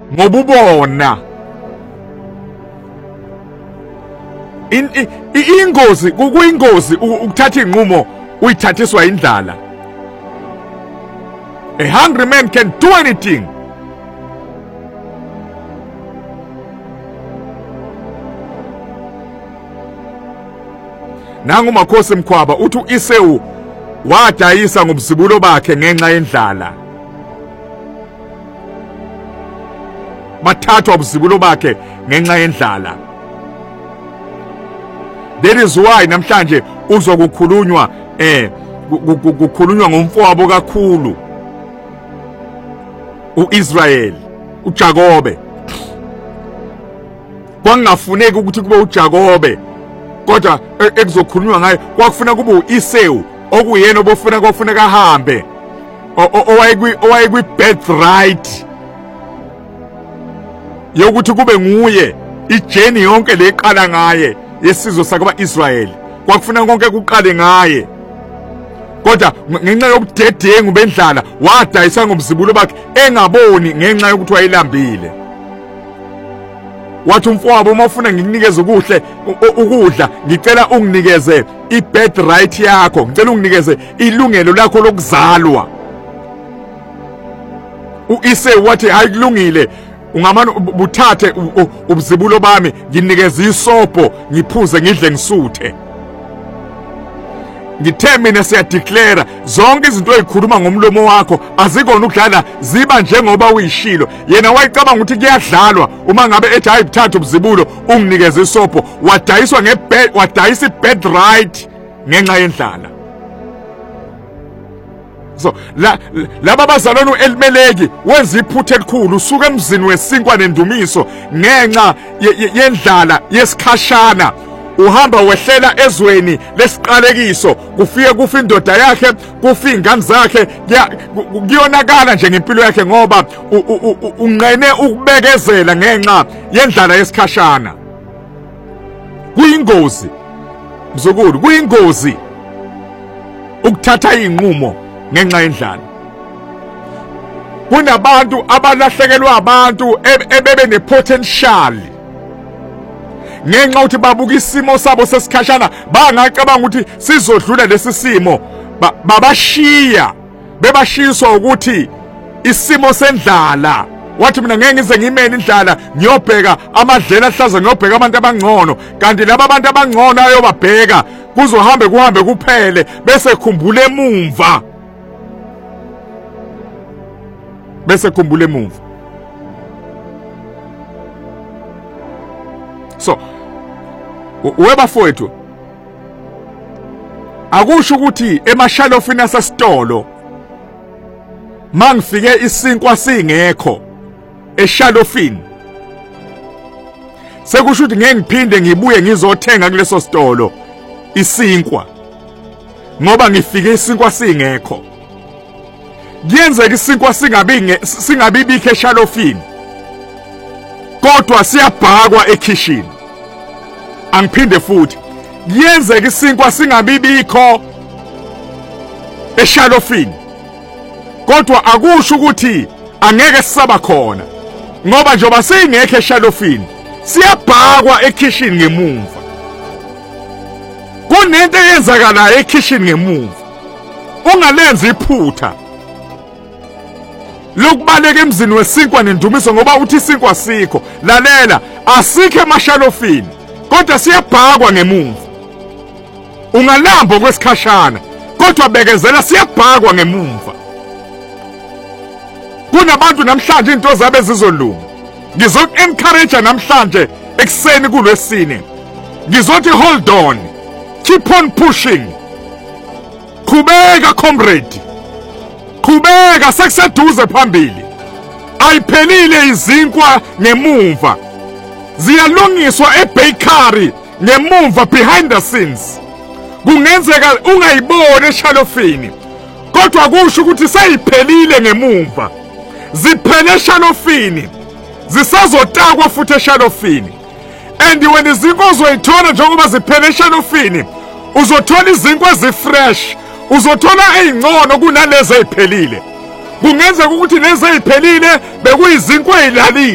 ngoba ubona ingozi kuyingozi ukuthatha inqumo uyithathiswa indlala. A hungry man can do anything. Nangu Makhosi Mkhwaba uthi uIsau wadayisa ngobzibulo bakhe ngenxa yendlala. Bathathwa ubzibulo bakhe ngenxa yendlala. That is why namhlanje uzokukhulunywa kukhulunywa ngomfowabo kakhulu uIsrael, uJakobe. Kwangafuneki ukuthi kube uJakobe, kodwa ekuzokhulunywa ngaye kwakufuna kube uIsau, okuyena obofuna kwakufuneka ahambe, owayekwi birthright yokuthi kube nguye ijeni yonke leqala ngaye yesizwe sakwa-Israyeli. Kwakufuna konke kuqale ngaye, kodwa ngenxa yobudedengu bendlala wadayisa ngomzibulo bakhe engaboni ngenxa yokuthi wayelambile. Wathi umfowabo, uma ufuna ngikunikeze ukudla ngicela unginikeze i-birthright yakho, ngicela unginikeze ilungelo lakho lokuzalwa. uIsau wathi hayi kulungile, ungamane buthathe ubzibulo bami nginikeze isobho ngiphuze ngidle ngisuthe. Ngithe mina siyadeclare zonke izinto ezikhuluma ngomlomo wakho azikona ukudlala, ziba njengoba uyishilo. Yena wayicabanga ukuthi kuyadlalwa uma ngabe ethi hayi buthatha ubzibulo unginikeze isobho. Wadayisa i-birthright ngenxa yendlala. So laba bazalwane uElimeleki wenza iphutha elikhulu, usuka emzini wesinkwa nendumiso ngenxa yendlala yesikhashana. Uhamba wehlela ezweni lesiqalekiso, kufike kufa indoda yakhe, kufa ingane zakhe, kuyonakala nje ngempilo yakhe ngoba unqene ukubekezela ngenxa yendlala yesikhashana. Kuyingozi mzukulu, kuyingozi ukuthatha inqumo ngenxa yendlala. Kunabantu abalahlekelwa abantu ebebe nepotential ngenxa ukuthi babuka isimo sabo sesikhashana, bangacabanga ukuthi sizodlula lesi simo, babashiya bebashiswa ukuthi isimo sendlala. Wathi mina ngeke ngize ngimene indlala, ngiyobheka amadlela ahlaza, ngiyobheka abantu abangcono, kanti laba abantu abangcono ayobabheka kuhambe kuphele bese khumbula emumva, So webafowethu, akusho ukuthi emashalofini asesitolo mangifike isinkwa singekho eshalofini sekusho ukuthi ngeke ngiphinde ngibuye ngizothenga kuleso sitolo isinkwa ngoba ngifike isinkwa singekho. Kuyenzeka isinkwa singabibikho eshalofini, kodwa siyabhakwa ekitchen. Angiphinde futhi, kuyenzeka isinkwa singabibikho eshalofini, kodwa akusho ukuthi angeke sisaba khona, ngoba njoba singekho eshalofini siyabhakwa ekitchen ngemuva. Kunento eyenzakalayo ekitchen ngemuva, ungalenza iphutha lokubaleka emzini wesinkwa nendumiso ngoba uthi isinkwa sikho. Lalela, asikho emashalofini, kodwa siyabhakwa ngemuva. Ungalamba kwesikhashana, kodwa bekezela, siyabhakwa ngemuva. Kunabantu namhlanje into zabe zizolunga. Ngizoku-encourage namhlanje ekseni kulwesine, ngizothi hold on, keep on pushing, qhubeka comrade, qhubeka, sekuseduze phambili. Ayiphelile izinkwa ngemuva, ziyalungiswa ebakery ngemuva, behind the scenes. Kungenzeka ungayiboni eshalofini, kodwa kusho ukuthi seyiphelile ngemuva. Ziphele eshalofini, zisazotakwa futhi eshalofini. And when izinkwa uzoyithola njengoba ziphele eshalofini, uzothola izinkwa ezifresh, uzothola ezingcono kunalezi eziphelile. Kungenzeka ukuthi lezi eziphelile bekuyizinkwa ezilalile.